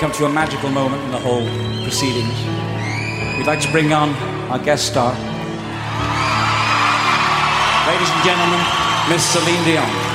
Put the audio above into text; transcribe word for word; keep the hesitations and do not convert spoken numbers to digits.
come to a magical moment in the whole proceedings. We'd like to bring on our guest star. Ladies and gentlemen, Miss Celine Dion.